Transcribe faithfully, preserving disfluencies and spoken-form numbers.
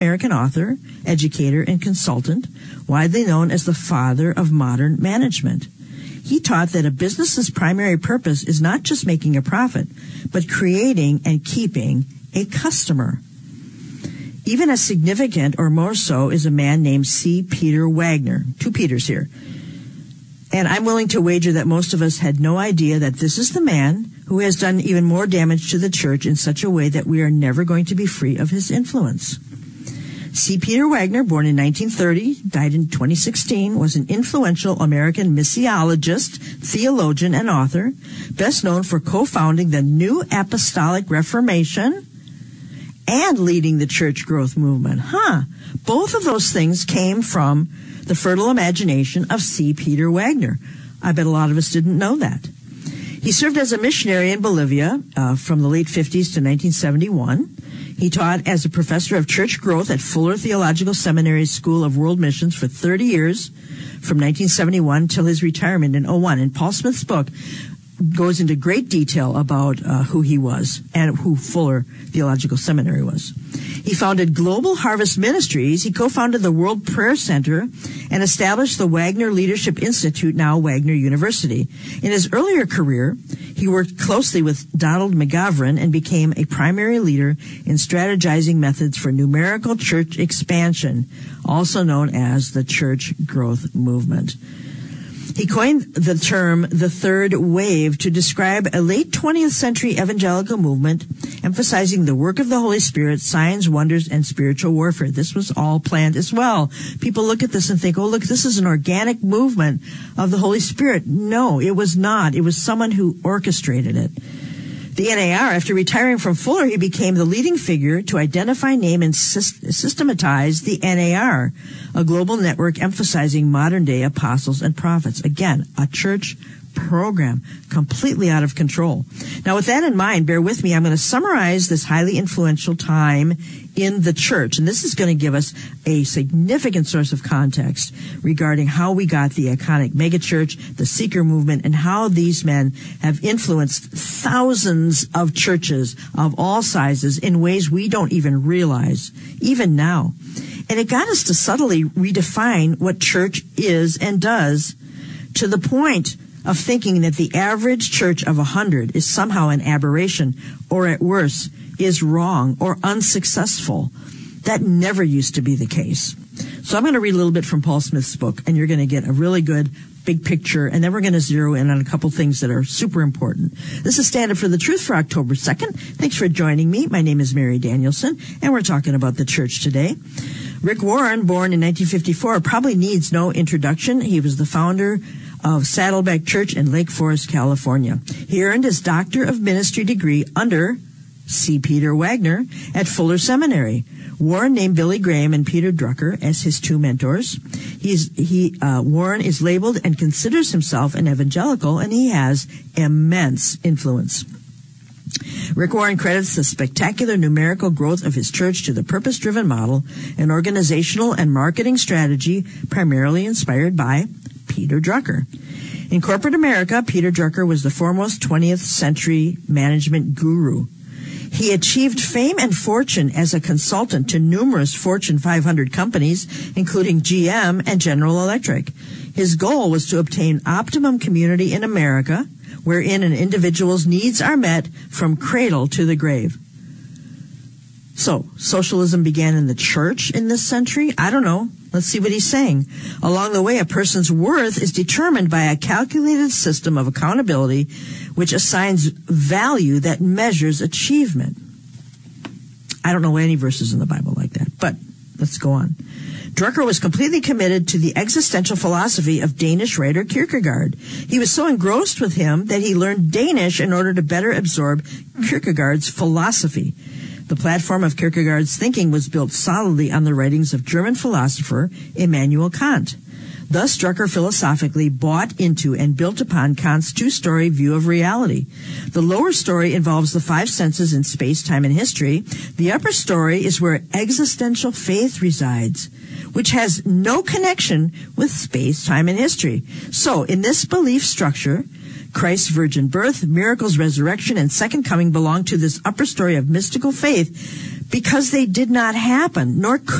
American author, educator, and consultant, widely known as the father of modern management. He taught that a business's primary purpose is not just making a profit, but creating and keeping a customer. Even as significant, or more so, is a man named C. Peter Wagner. Two Peters here. And I'm willing to wager that most of us had no idea that this is the man who has done even more damage to the church in such a way that we are never going to be free of his influence. C. Peter Wagner, born in nineteen thirty, died in twenty sixteen, was an influential American missiologist, theologian, and author, best known for co-founding the New Apostolic Reformation and leading the church growth movement. Huh. Both of those things came from the fertile imagination of C. Peter Wagner. I bet a lot of us didn't know that. He served as a missionary in Bolivia uh, from the late fifties to nineteen seventy-one. He taught as a professor of church growth at Fuller Theological Seminary's School of World Missions for thirty years, from nineteen seventy-one till his retirement in oh one. And Paul Smith's book goes into great detail about uh, who he was and who Fuller Theological Seminary was. He founded Global Harvest Ministries. He co-founded the World Prayer Center and established the Wagner Leadership Institute, now Wagner University. In his earlier career, he worked closely with Donald McGavran and became a primary leader in strategizing methods for numerical church expansion, also known as the church growth movement. He coined the term the third wave to describe a late twentieth century evangelical movement emphasizing the work of the Holy Spirit, signs, wonders, and spiritual warfare. This was all planned as well. People look at this and think, oh, look, this is an organic movement of the Holy Spirit. No, it was not. It was someone who orchestrated it. The N A R, after retiring from Fuller, he became the leading figure to identify, name, and systematize the N A R, a global network emphasizing modern-day apostles and prophets. Again, a church program completely out of control. Now, with that in mind, bear with me. I'm going to summarize this highly influential time in the church, and this is going to give us a significant source of context regarding how we got the iconic megachurch, the seeker movement, and how these men have influenced thousands of churches of all sizes in ways we don't even realize, even now. And it got us to subtly redefine what church is and does, to the point of thinking that the average church of a hundred is somehow an aberration, or at worst, is wrong or unsuccessful. That never used to be the case. So I'm going to read a little bit from Paul Smith's book, and you're going to get a really good big picture, and then we're going to zero in on a couple things that are super important. This is Stand Up for the Truth for October second. Thanks for joining me. My name is Mary Danielson, and we're talking about the church today. Rick Warren, born in nineteen fifty-four, probably needs no introduction. He was the founder of Saddleback Church in Lake Forest, California. He earned his Doctor of Ministry degree under C. Peter Wagner at Fuller Seminary. Warren named Billy Graham and Peter Drucker as his two mentors. He's, he, uh, Warren is labeled and considers himself an evangelical, and he has immense influence. Rick Warren credits the spectacular numerical growth of his church to the purpose-driven model, an organizational and marketing strategy primarily inspired by Peter Drucker. In corporate America, Peter Drucker was the foremost twentieth century management guru. He achieved fame and fortune as a consultant to numerous Fortune five hundred companies, including G M and General Electric. His goal was to obtain optimum community in America, wherein an individual's needs are met from cradle to the grave. So, socialism began in the church in this century? I don't know. Let's see what he's saying. Along the way, a person's worth is determined by a calculated system of accountability which assigns value that measures achievement. I don't know any verses in the Bible like that, but let's go on. Drucker was completely committed to the existential philosophy of Danish writer Kierkegaard. He was so engrossed with him that he learned Danish in order to better absorb Kierkegaard's philosophy. The platform of Kierkegaard's thinking was built solidly on the writings of German philosopher Immanuel Kant. Thus, Drucker philosophically bought into and built upon Kant's two-story view of reality. The lower story involves the five senses in space, time, and history. The upper story is where existential faith resides, which has no connection with space, time, and history. So, in this belief structure, Christ's virgin birth, miracles, resurrection, and second coming belong to this upper story of mystical faith, because they did not happen, nor